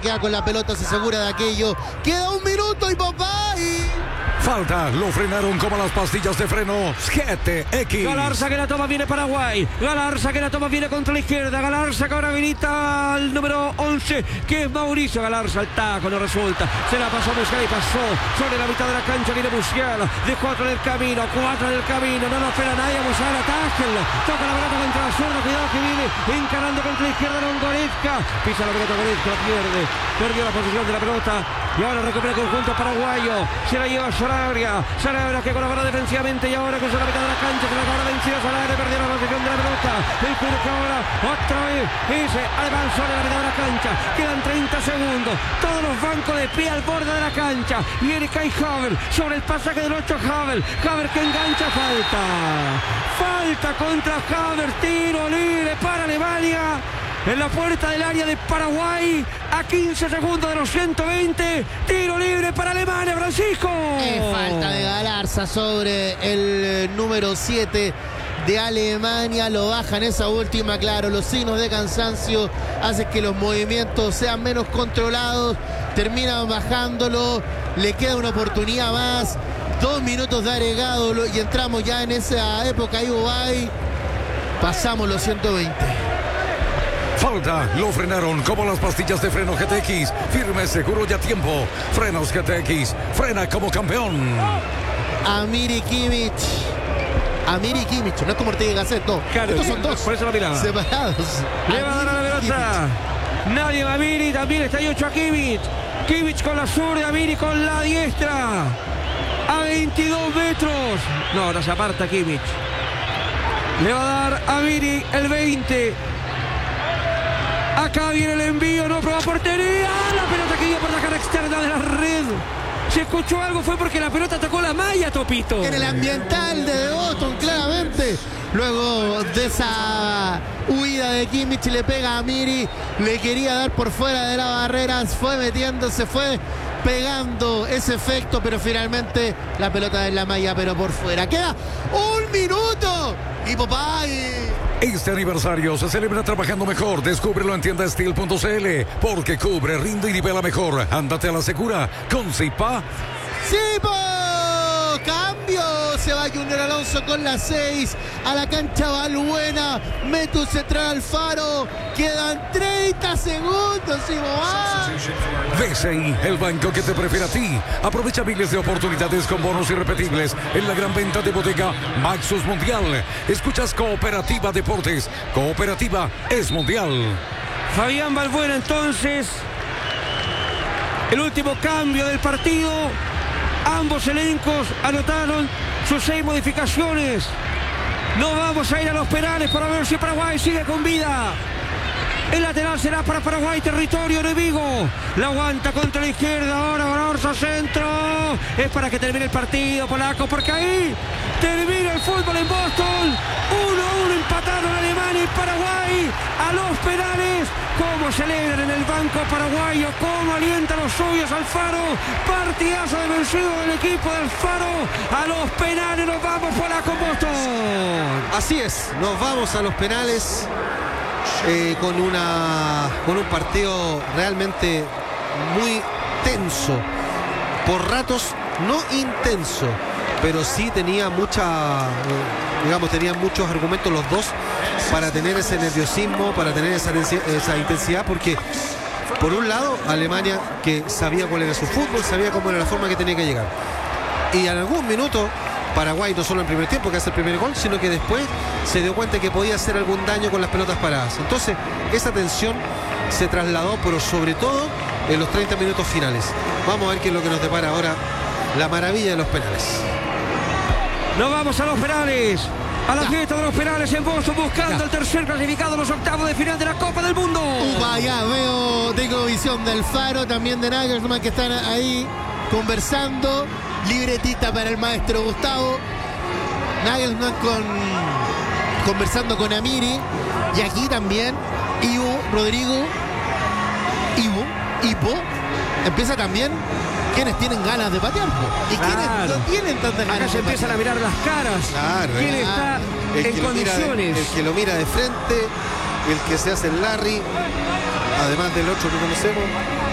queda con la pelota, se asegura de aquello. Queda un minuto y papá Falta, lo frenaron como las pastillas de freno GTX. Galarza que la toma, viene Paraguay. Galarza que la toma, viene contra la izquierda. Galarza que ahora habilita al número 11, que es Mauricio Galarza. El taco no resulta. Se la pasó Musiala y pasó sobre la mitad de la cancha. Viene Musiala, de 4 en el camino, 4 en el camino. No nos espera nadie. Musiala, tájenlo. Toca la pelota contra la zurda. Cuidado que viene encarando contra la izquierda Longoresca. Pisa la pelota Goretzka, la pierde. Perdió la posición de la pelota. Y ahora recupera el conjunto paraguayo. Se la lleva Sarabia que colabora defensivamente. Y ahora con la mitad de la cancha. Se la acaba vencido Sarabia. Perdió la posición de la pelota. El que ahora otra vez ese además sobre la mitad de la cancha. Quedan 30 segundos. Todos los bancos de pie al borde de la cancha. Viene Kai Havertz sobre el pasaje del 8 Havertz. Havertz que engancha. Falta contra Havertz. Tiro libre para Alemania. En la puerta del área de Paraguay, a 15 segundos de los 120, tiro libre para Alemania, Francisco. Falta de Galarza sobre el número 7 de Alemania, lo baja en esa última, claro, los signos de cansancio hacen que los movimientos sean menos controlados, terminan bajándolo, le queda una oportunidad más, 2 minutos de agregado y entramos ya en esa época, Uruguay, pasamos los 120. Falta, lo frenaron como las pastillas de freno GTX. Firme, seguro y a tiempo. Frenos GTX, frena como campeón. Amiri Kimmich, no es como Ortega y Gasset, no. Claro, estos son dos por eso la miraba. separados. Le va a dar a la pelota. Nadie va a Amiri, también está ahí 8 a Kimmich. Kimmich con la zurda, Amiri con la diestra. A 22 metros. No, ahora se aparta Kimmich. Le va a dar a Amiri el 20. Acá viene el envío, no prueba portería. La pelota que iba por la cara externa de la red. Si escuchó algo fue porque la pelota tocó la malla, Topito. En el ambiental de Boston, claramente. Luego de esa huida de Kimmich le pega a Amiri. Le quería dar por fuera de la barrera. Fue metiéndose, fue pegando ese efecto, pero finalmente la pelota en la malla, pero por fuera. Queda un minuto. Y Popeye. Este aniversario se celebra trabajando mejor. Descúbrelo en tiendasteel.cl, porque cubre, rinde y nivela mejor. Ándate a la segura con Zipa. ¡Zipo! ¡Cambio! Se va Junior Alonso con la 6 a la cancha Balbuena. Metu central Alfaro. Quedan 30 segundos. BCI, el banco que te prefiere a ti. Aprovecha miles de oportunidades con bonos irrepetibles en la gran venta de bodega Maxus Mundial. Escuchas Cooperativa Deportes. Cooperativa es mundial. Fabián Balbuena entonces. El último cambio del partido. Ambos elencos anotaron sus 6 modificaciones. No vamos a ir a los penales para ver si Paraguay sigue con vida. El lateral será para Paraguay, territorio enemigo. La aguanta contra la izquierda. Ahora Galarza centro. Es para que termine el partido, polaco, porque ahí termina el fútbol en Boston. 1-1 empataron Alemania y Paraguay a los penales. Cómo celebran en el banco paraguayo, cómo alientan los suyos Alfaro. Partidazo de vencido del equipo de Alfaro. A los penales nos vamos, polaco, Boston. Así es, nos vamos a los penales. Con un partido realmente muy tenso, por ratos no intenso, pero sí tenía tenían muchos argumentos los dos para tener ese nerviosismo, para tener esa intensidad, porque por un lado Alemania, que sabía cuál era su fútbol, sabía cómo era la forma que tenía que llegar, y en algún minuto Paraguay, no solo en el primer tiempo, que hace el primer gol, sino que después se dio cuenta que podía hacer algún daño con las pelotas paradas. Entonces, esa tensión se trasladó, pero sobre todo en los 30 minutos finales. Vamos a ver qué es lo que nos depara ahora la maravilla de los penales. Nos vamos a los penales. A la fiesta de los penales en Boston, buscando el tercer clasificado en los octavos de final de la Copa del Mundo. Vaya, tengo visión del Faro, también de Nagelsmann, que están ahí conversando. Libretita para el maestro Gustavo. Nagelsmann conversando con Amiri. Y aquí también Ivo empieza también quienes tienen ganas de patear y quienes no tienen tantas ganas. Acá se empiezan a mirar las caras. Claro, ¿Quién está en condiciones? El que lo mira de frente, el que se hace el Larry, además del otro que conocemos.